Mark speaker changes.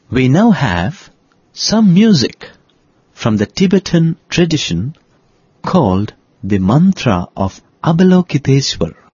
Speaker 1: We now have some music from the Tibetan tradition called the Mantra of Avalokiteshvar.